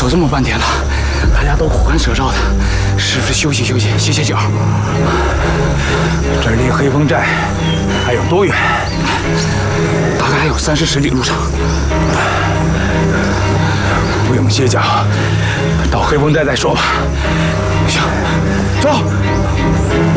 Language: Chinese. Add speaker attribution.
Speaker 1: 走这么半天了，大家都口干舌燥的，是不是休息休息，歇歇脚？
Speaker 2: 这离黑风寨还有多远？
Speaker 1: 大概还有30-40里路程。
Speaker 2: 不用歇脚，到黑风寨再说吧。
Speaker 1: 行，走。